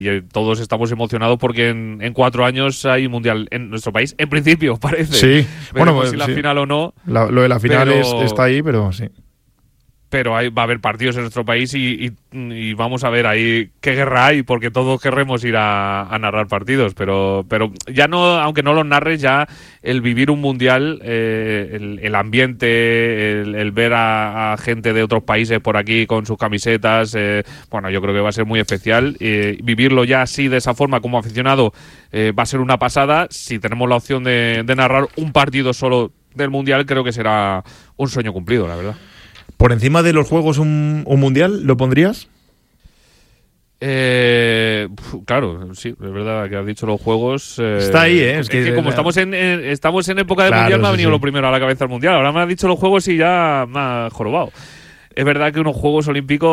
todos estamos emocionados porque en 4 años hay mundial en nuestro país. En principio, parece. Sí, bueno, pues si la final o no. Lo de la final está ahí, pero sí. Pero va a haber partidos en nuestro país y vamos a ver ahí qué guerra hay, porque todos querremos ir a narrar partidos, pero ya no, aunque no los narres, ya el vivir un mundial, el ambiente, el ver a gente de otros países por aquí con sus camisetas, bueno, yo creo que va a ser muy especial. Vivirlo ya así, de esa forma, como aficionado, va a ser una pasada. Si tenemos la opción de narrar un partido solo del mundial, creo que será un sueño cumplido, la verdad. ¿Por encima de los juegos un mundial lo pondrías? Claro, sí, es verdad que has dicho los juegos. Está ahí, ¿eh? Es que como estamos en época de mundial, me ha venido lo primero a la cabeza el mundial. Ahora me has dicho los juegos y ya me ha jorobado. Es verdad que unos Juegos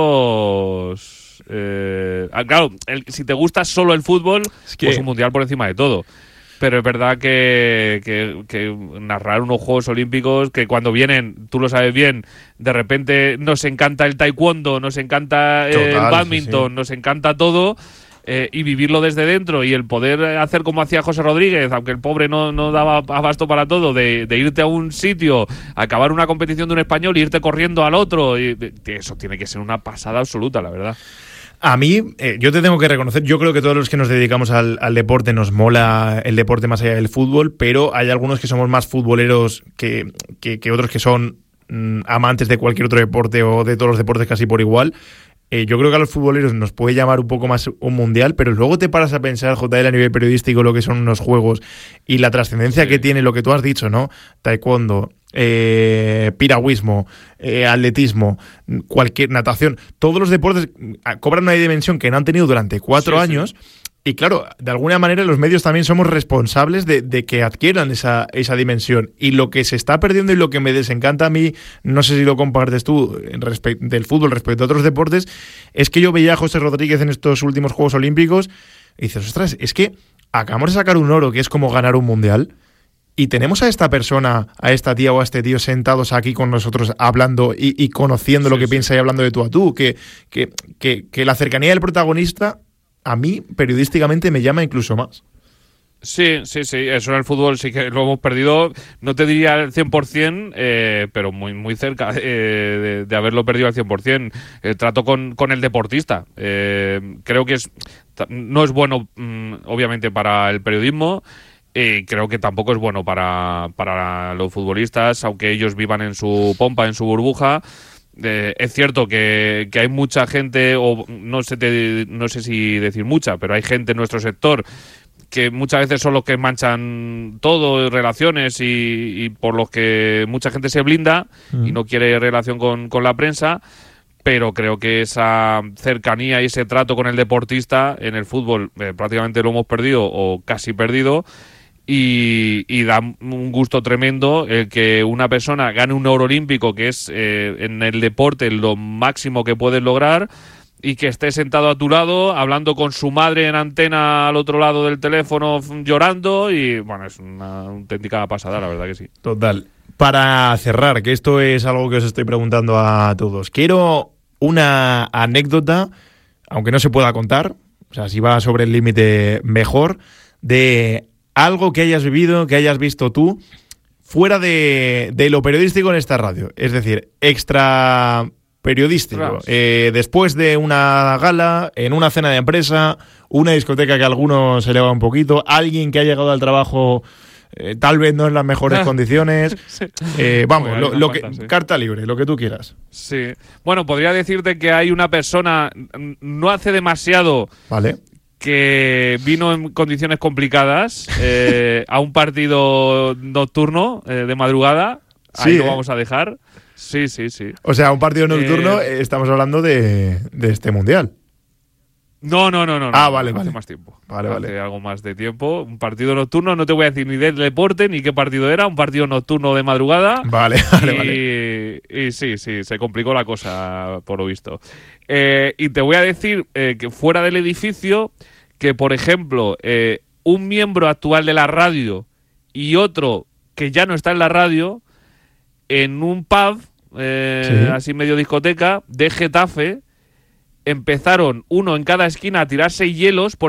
Olímpicos. Claro, si te gusta solo el fútbol, pues un mundial por encima de todo. Pero es verdad que narrar unos Juegos Olímpicos que cuando vienen, tú lo sabes bien, de repente nos encanta el taekwondo, nos encanta el bádminton, nos encanta todo, y vivirlo desde dentro y el poder hacer como hacía José Rodríguez, aunque el pobre no daba abasto para todo, de irte a un sitio, acabar una competición de un español e irte corriendo al otro, y eso tiene que ser una pasada absoluta, la verdad. A mí, yo te tengo que reconocer, yo creo que todos los que nos dedicamos al deporte nos mola el deporte más allá del fútbol, pero hay algunos que somos más futboleros que otros que son amantes de cualquier otro deporte o de todos los deportes casi por igual. Yo creo que a los futboleros nos puede llamar un poco más un mundial, pero luego te paras a pensar, JL, a nivel periodístico, lo que son unos juegos y la trascendencia que tiene lo que tú has dicho, ¿no? Taekwondo, piragüismo, atletismo, cualquier natación, todos los deportes cobran una dimensión que no han tenido durante 4 años. Y claro, de alguna manera los medios también somos responsables de que adquieran esa dimensión. Y lo que se está perdiendo y lo que me desencanta a mí, no sé si lo compartes tú del fútbol respecto a otros deportes, es que yo veía a José Rodríguez en estos últimos Juegos Olímpicos y dices, ostras, es que acabamos de sacar un oro que es como ganar un mundial y tenemos a esta persona, a esta tía o a este tío sentados aquí con nosotros hablando y conociendo lo que piensa y hablando de tú a tú, que la cercanía del protagonista a mí, periodísticamente, me llama incluso más. Sí, eso en el fútbol sí que lo hemos perdido, no te diría al 100%, pero muy muy cerca de haberlo perdido al 100%. El trato con el deportista, creo que no es bueno, obviamente, para el periodismo. Creo que tampoco es bueno para los futbolistas, aunque ellos vivan en su pompa, en su burbuja. Es cierto que hay mucha gente, o no sé si decir mucha, pero hay gente en nuestro sector que muchas veces son los que manchan todo, relaciones, y por los que mucha gente se blinda y no quiere relación con la prensa. Pero creo que esa cercanía y ese trato con el deportista en el fútbol prácticamente lo hemos perdido o casi perdido. Y da un gusto tremendo el que una persona gane un oro olímpico, que es en el deporte lo máximo que puedes lograr, y que esté sentado a tu lado hablando con su madre en antena al otro lado del teléfono llorando, y bueno, es una auténtica pasada, la verdad que sí. Total. Para cerrar, que esto es algo que os estoy preguntando a todos, quiero una anécdota, aunque no se pueda contar, o sea, si va sobre el límite mejor, de algo que hayas vivido, que hayas visto tú, fuera de lo periodístico en esta radio. Es decir, extra periodístico. Después de una gala, en una cena de empresa, una discoteca que a algunos se eleva un poquito, alguien que ha llegado al trabajo tal vez no en las mejores condiciones. Vamos, carta libre, lo que tú quieras. Sí. Bueno, podría decirte que hay una persona, no hace demasiado... Vale. Que vino en condiciones complicadas a un partido nocturno de madrugada. Ahí lo vamos a dejar. Sí. O sea, un partido nocturno, estamos hablando de este mundial. No. Vale. Hace más tiempo. Vale. Hace algo más de tiempo. Un partido nocturno, no te voy a decir ni del deporte ni qué partido era. Un partido nocturno de madrugada. Vale. Y sí, se complicó la cosa, por lo visto. Y te voy a decir que fuera del edificio, que por ejemplo, un miembro actual de la radio y otro que ya no está en la radio, en un pub, así medio discoteca, de Getafe, empezaron uno en cada esquina a tirarse hielos